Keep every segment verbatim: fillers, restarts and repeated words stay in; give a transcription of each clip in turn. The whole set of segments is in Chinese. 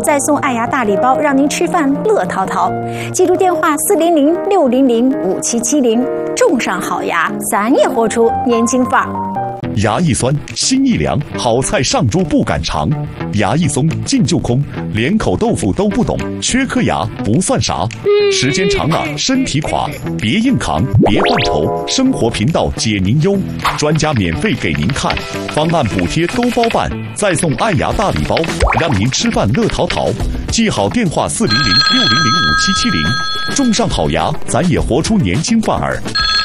再送爱牙大礼包，让您吃饭乐淘淘。记住电话四零零六零零五七七零，种上好牙，咱也活出年轻范儿。 牙一酸，心一凉，好菜上桌不敢尝。牙一松，劲就空，连口豆腐都不懂，缺颗牙不算啥。时间长了，身体垮，别硬扛，别犯愁，生活频道解您忧，专家免费给您看，方案补贴都包办，再送爱牙大礼包，让您吃饭乐淘淘。记好电话四零零六零零五七七零，种上好牙，咱也活出年轻范儿。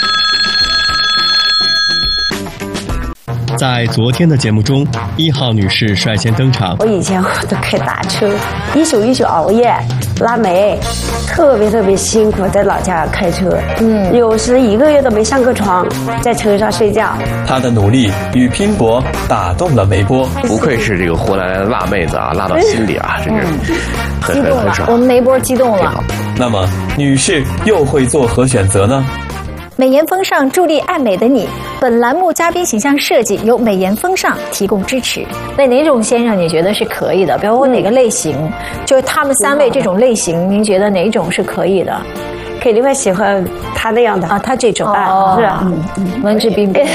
在昨天的节目中，一号女士率先登场。 我以前我都开大车，一宿一宿熬夜拉煤，特别特别辛苦，在老家开车，嗯，有时一个月都没上过床，在车上睡觉。 她的努力与拼搏打动了梅波， 不愧是这个湖南辣妹子啊，辣到心里啊，真是很激动了， 很我们梅波激动了。 那么女士又会作何选择呢？ 美颜风尚助力爱美的你，本栏目嘉宾形象设计由美颜风尚提供支持。那哪种先生你觉得是可以的？比如说哪个类型，嗯、就是他们三位这种类型，您觉得哪种是可以的？ 肯定会喜欢他那样的啊，他这种啊，是啊， 文质彬彬的。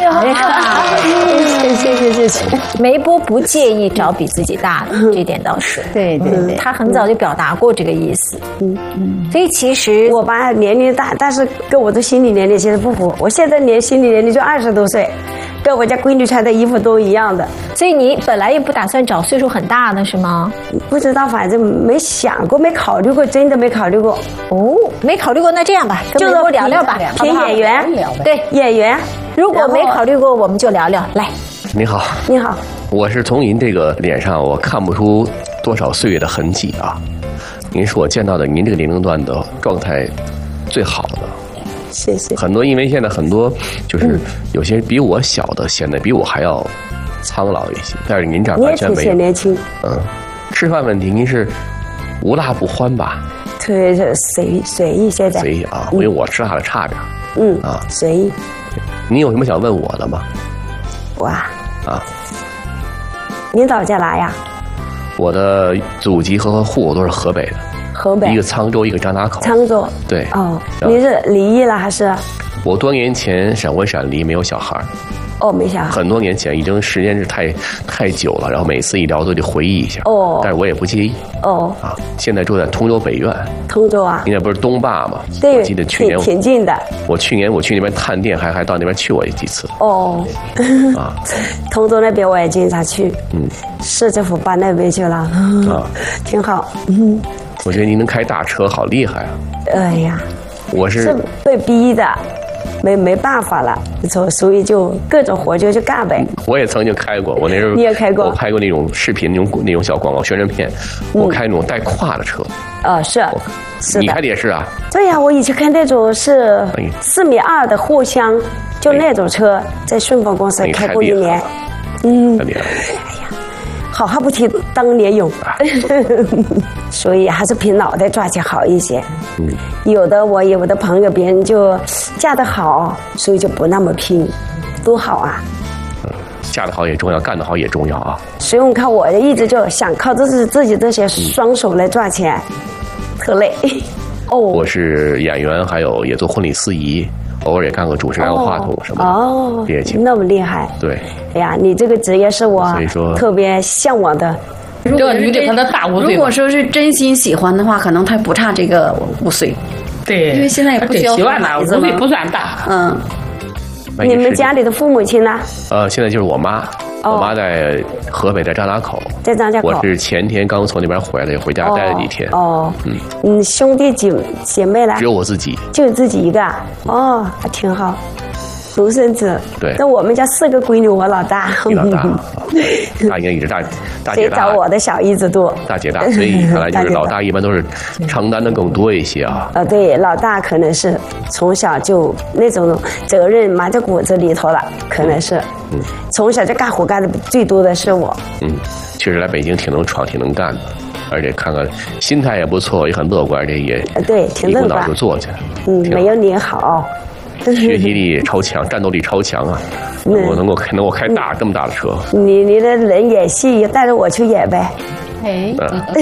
谢谢谢谢。梅波不介意找比自己大的，这点倒是。 对对对， 他很早就表达过这个意思。嗯嗯。所以其实我爸年龄大，但是跟我的心理年龄其实不符。我现在年心理年龄就二十多岁，跟我家闺女穿的衣服都一样的。 所以你本来也不打算找岁数很大的是吗？ 不知道，反正没想过，没考虑过，真的没考虑过。 哦，没考虑过，那这样吧，跟梅波聊聊吧， 凭演员， 对演员。 如果没考虑过，我们就聊聊。来， 你好， 你好， 我是从您这个脸上我看不出多少岁月的痕迹啊。您是我见到的您这个年龄段的状态最好的。 谢谢。 很多因为现在很多就是有些比我小的显得比我还要苍老一些，但是您这样完全没有。 你也挺年轻。 嗯，吃饭问题您是无辣不欢吧？ 对，随随意现在。 随意啊，因为我吃辣的差点。 嗯啊，随意。 您有什么想问我的吗？ 我啊。 啊。 您老家哪呀？ 我的祖籍和户口都是河北的。 河北。 一个沧州，一个张家口。 沧州。 对。 哦，您是离异了还是？ 我多年前闪婚闪离，没有小孩。 哦，没小孩。 很多年前，已经时间是太太久了，然后每次一聊都得回忆一下。 哦。 但是我也不介意。 哦。 啊，现在住在通州北苑。 通州啊。 您那不是东坝吗？ 对。 我记得去年挺近的。 我去年我去那边探店，还还到那边去过几次。 哦。啊。通州那边我也经常去。嗯。市政府办那边去了。啊。挺好。嗯。 我觉得您能开大车，好厉害啊！ 哎呀。 我是。 是被逼的。没没办法了，所所以就各种活就去干呗。 我也曾经开过，我那时候你也开过， 我拍过那种视频，那种那种小广告宣传片，嗯、我开那种带胯的车。 啊、呃，是，是你开的也是啊？ 对呀、啊，我以前开那种是四米二的货箱，就那种车，在顺丰公司开过一年。嗯。哎呀，好汉不提当年勇。所以还是凭脑袋赚钱好一些。嗯，有的我有的朋友，别人就嫁得好，所以就不那么拼，多好啊！ 嗯，嫁得好也重要，干得好也重要啊。 所以我看我一直就想靠这是自己这些双手来赚钱，嗯、特累。 哦，我是演员，还有也做婚礼司仪，偶尔也干个主持人、话筒什么的。 哦， 也行， 那么厉害。 对。 哎呀，你这个职业是我特别向往的。 这个女的可能大五岁。如果说是真心喜欢的话，可能她不差这个五岁。 对， 因为现在也不教孩子了，五岁不算大。 嗯。 你们家里的父母亲呢？ 呃，现在就是我妈， 哦、 我妈在河北，在张家口。 在张家口。 我是前天刚从那边回来，回家待了几天。 哦。嗯。嗯，兄弟姐姐妹呢？ 只有我自己。 就自己一个。哦，还挺好。独生子， 对， 那我们家四个闺女，我老大。 你老大，大应该也是大大姐大。 谁找我的小姨子多？ 大姐大，所以看来就是老大一般都是承担的更多一些啊。 呃，对，老大可能是从小就那种责任埋在骨子里头了，可能是。嗯。从小就干活干的最多的是我。 嗯，确实来北京挺能闯，挺能干的，而且看看心态也不错，也很乐观，这也对，挺乐观，一股脑就做起来。 嗯，没有你好。 学习力超强，战斗力超强啊！我能够开能够开大这么大的车。 你你的人演戏，带着我去演呗。 哎。